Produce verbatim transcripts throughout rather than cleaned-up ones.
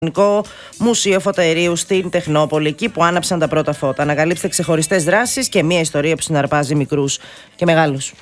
Μουσείο Φωτοαερίου στην Τεχνόπολη, εκεί που άναψαν τα πρώτα φώτα. Ανακαλύψτε ξεχωριστές δράσεις και μια ιστορία που συναρπάζει μικρούς και μεγάλους.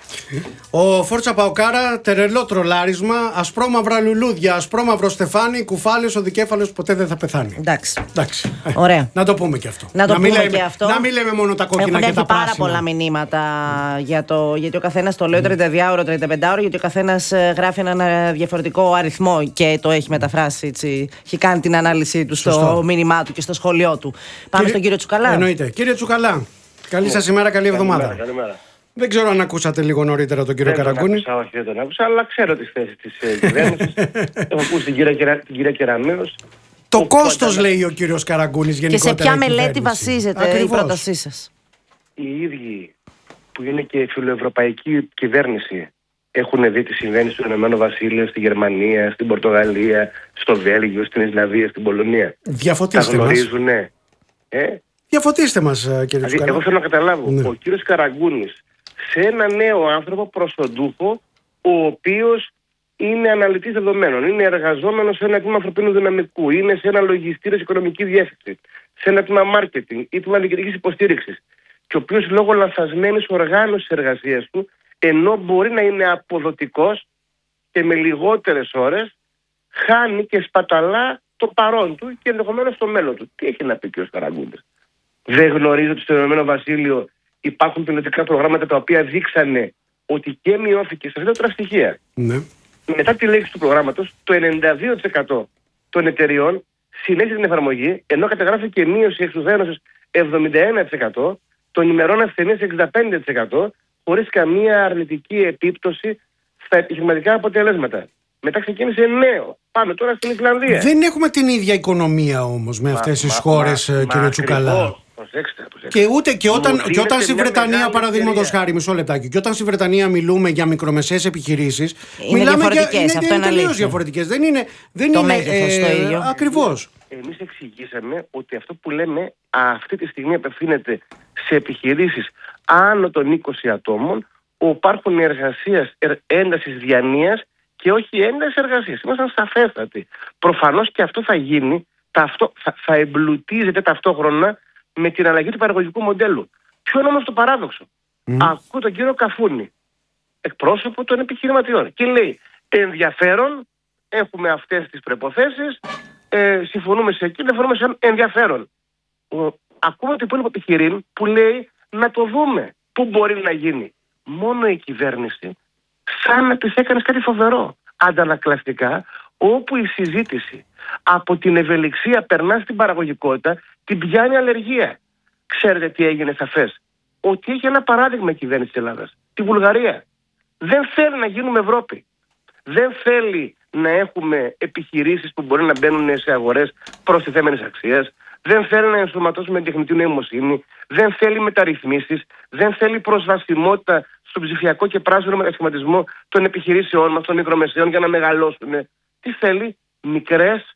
Ο Φόρτσα Παοκάρα, τερελό τρολάρισμα, ασπρόμαυρα λουλούδια, ασπρόμαυρο στεφάνι, κουφάλιος ο δικέφαλος ποτέ δεν θα πεθάνει. Εντάξει. Εντάξει. Ωραία. Να το πούμε και αυτό. Να το να πούμε λέμε, και αυτό. Να μην λέμε μόνο τα κόκκινα Έχουν και τα πράσινα. πάρα πολλά μηνύματα για το, γιατί ο καθένας το λέει τριάντα δύο ώρο, τριάντα πέντε ώρο, γιατί ο καθένας γράφει έναν διαφορετικό αριθμό και το έχει μεταφράσει έτσι. Έχει κάνει την ανάλυση του στο Σωστό. μήνυμά του και στο σχολείο του. Πάμε Κύριε... στον κύριο Τσουκαλά. Εννοείται. Κύριε Τσουκαλά, καλή σας ημέρα, καλή εβδομάδα. Καλημέρα, καλημέρα. Δεν ξέρω αν ακούσατε λίγο νωρίτερα τον κύριο Καραγκούνη. Δεν τον άκουσα, όχι, δεν τον άκουσα, αλλά ξέρω τις θέσεις της ε, κυβέρνησης. Έχω ακούσει την κυρία, Κερα, την κυρία Κεραμέως. Το κόστος, ανταλα... λέει ο κύριος Καραγκούνης, γενικότερα. Και σε ποια μελέτη βασίζεται Ακριβώς. η πρότασή σας? Οι ίδιοι που είναι και φιλοευρωπαϊκή κυβέρνηση έχουν δει τι συμβαίνει στο Ηνωμένο Βασίλειο, στη Γερμανία, στην Πορτογαλία, στο Βέλγιο, στην Ισλανδία, στην Πολωνία. Διαφωτίστε μας. Τα γνωρίζουν, ναι. Ε? Διαφωτίστε μας, κύριε δηλαδή, Τσουκαλά. Εγώ θέλω να καταλάβω. Ναι. Ο κύριος Καραγκούνης σε ένα νέο άνθρωπο προσοντούχο, ο οποίος είναι αναλυτής δεδομένων, είναι εργαζόμενος σε ένα τμήμα ανθρωπίνου δυναμικού, είναι σε ένα λογιστήριο οικονομική διεύθυνση, σε ένα τμήμα marketing ή τμήμα διοικητικής υποστήριξης, και ο οποίος λόγω λανθασμένης οργάνωσης εργασίας του, ενώ μπορεί να είναι αποδοτικός και με λιγότερες ώρες, χάνει και σπαταλά το παρόν του και ενδεχομένως το μέλλον του. Τι έχει να πει και ο Καραγκούνης? Δεν γνωρίζω ότι στο Ηνωμένο Βασίλειο υπάρχουν πιλωτικά προγράμματα τα οποία δείξανε ότι και μειώθηκε, σας λέω τώρα στοιχεία. Ναι. Μετά τη λήξη του προγράμματος, το ενενήντα δύο τοις εκατό των εταιριών συνέχισε την εφαρμογή, ενώ καταγράφηκε μείωση εξουδένωσης εβδομήντα ένα τοις εκατό, των ημερών ασθενείας εξήντα πέντε τοις εκατό, χωρίς καμία αρνητική επίπτωση στα επιχειρηματικά αποτελέσματα. Μετά ξεκίνησε νέο. Πάμε τώρα στην Ισλανδία. Δεν έχουμε την ίδια οικονομία όμως με αυτές τις χώρες, μα, κύριε μα, Τσουκαλά. Προσέξτε, προσέξτε. Και ούτε και όταν, και όταν στη Βρετανία, παραδείγματος χάρη, μισό λεπτάκι, και όταν στη Βρετανία μιλούμε για μικρομεσαίες επιχειρήσεις, είναι μιλάμε διαφορετικές, για. Είναι, αυτό είναι τελείως διαφορετικές. Δεν είναι. Δεν το είναι μέγεθος ε, το ίδιο. Ακριβώς. Εμείς εξηγήσαμε ότι αυτό που λέμε αυτή τη στιγμή απευθύνεται σε επιχειρήσεις άνω των είκοσι ατόμων, όπου υπάρχουν εργασίες έντασης διανοίας και όχι ένταση εργασίας. Ήμασταν σαφέστατοι. Προφανώς και αυτό θα γίνει, ταυτό, θα, θα εμπλουτίζεται ταυτόχρονα με την αλλαγή του παραγωγικού μοντέλου. Ποιο είναι όμως το παράδοξο? Mm. Ακούω τον κύριο Καφούνη, εκπρόσωπο των επιχειρηματιών, και λέει ενδιαφέρον, έχουμε αυτές τις προϋποθέσεις, ε, συμφωνούμε σε εκεί, διαφωνούμε σε ενδιαφέρον. Ο, ακούμε το υπόλοιπο επιχειρήν που λέει να το δούμε πού μπορεί να γίνει. Μόνο η κυβέρνηση σαν να της έκανε κάτι φοβερό. Αντανακλαστικά, όπου η συζήτηση από την ευελιξία περνά στην παραγωγικότητα, την πιάνει αλλεργία. Ξέρετε τι έγινε σαφές? Ότι έχει ένα παράδειγμα η κυβέρνηση της Ελλάδας, τη Βουλγαρία. Δεν θέλει να γίνουμε Ευρώπη. Δεν θέλει να έχουμε επιχειρήσεις που μπορεί να μπαίνουν σε αγορές προστιθέμενης αξίας. Δεν θέλει να ενσωματώσουμε τεχνητή νοημοσύνη. Δεν θέλει μεταρρυθμίσεις. Δεν θέλει προσβασιμότητα στον ψηφιακό και πράσινο μετασχηματισμό των επιχειρήσεών μας, των μικρομεσαίων, για να μεγαλώσουν. Τι θέλει? Μικρές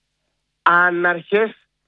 αναρχές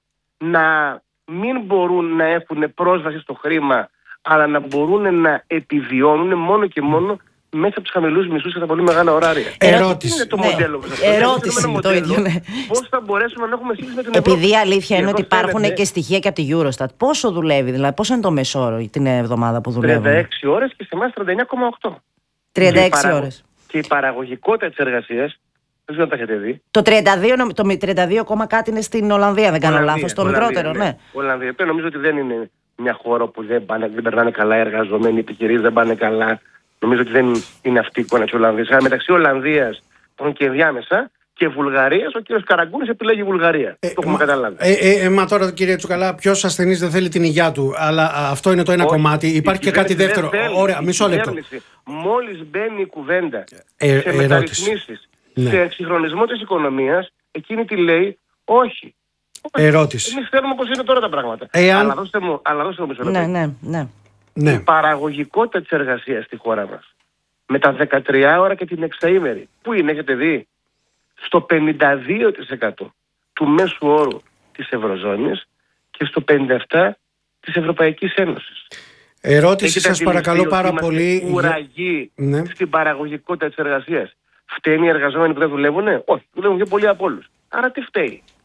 να μην μπορούν να έχουν πρόσβαση στο χρήμα, αλλά να μπορούν να επιβιώνουν μόνο και μόνο μέσα από τους χαμηλούς μισθούς και τα πολύ μεγάλα ωράρια. Ερώτηση. Είναι το ναι. μοντέλο που σας πω. Ερώτηση είναι το ίδιο, ναι. Πώς θα μπορέσουμε να έχουμε σύγκριση με την Ευρώπη? Επειδή η αλήθεια είναι ότι υπάρχουν φαίνεται... και στοιχεία και από τη Eurostat. Πόσο δουλεύει, δηλαδή, πόσο είναι το μεσόωρο την εβδομάδα που δουλεύουν? τριάντα έξι ώρες και σε εμάς τριάντα εννιά κόμμα οκτώ. τριάντα έξι ώρες. Και η παραγωγικότητα της εργασίας, δεν ξέρω αν τα έχετε δει. Το τριάντα δύο, το τριάντα δύο κόμμα κάτι είναι στην Ολλανδία, δεν κάνω λάθος, το Ολλανδία, μικρότερο, ναι. ναι. Ολλανδία. Νομίζω ότι δεν είναι μια χώρα που δεν, πάνε, δεν περνάνε καλά οι εργαζομένοι, οι επιχειρήσεις δεν πάνε καλά. Νομίζω ότι δεν είναι αυτή η εικόνα της Ολλανδίας. Αλλά μεταξύ Ολλανδίας και ενδιάμεσα και Βουλγαρίας, ο κύριος Καραγκούνης επιλέγει Βουλγαρία. Ε, το έχουμε μα, καταλάβει. Ε, ε, ε, μα τώρα, κύριε Τσουκαλά, ποιος ασθενής δεν θέλει την υγεία του? Αλλά α, αυτό είναι το ένα Όχι, κομμάτι. Υπάρχει και κάτι δεύτερο. Ωραία, μισό λεπτό. Μόλις μπαίνει η κουβέντα ε, σε μεταρρυθμίσεις, ναι. σε εξυγχρονισμό της οικονομίας, εκείνη τη λέει όχι. Ερώτηση. Εμείς θέλουμε όπως είναι τώρα τα πράγματα. Εάν... Αλλά δώστε μου, αλλά δώστε μου μισό λεπτό. Ναι, ναι, ναι. Ναι. Η παραγωγικότητα της εργασίας στη χώρα μας, με τα δεκατρία ώρα και την εξαήμερη, πού είναι, έχετε δει? Στο πενήντα δύο τοις εκατό του μέσου όρου της Ευρωζώνης και στο πενήντα επτά τοις εκατό της Ευρωπαϊκής Ένωσης. Ερώτηση σας παρακαλώ πάρα πολύ. Ουραγή ναι. στην παραγωγικότητα της εργασίας. Φταίνει οι εργαζόμενοι που δεν δουλεύουνε? Όχι, δουλεύουν πιο πολλοί από όλους. Άρα τι φταίει?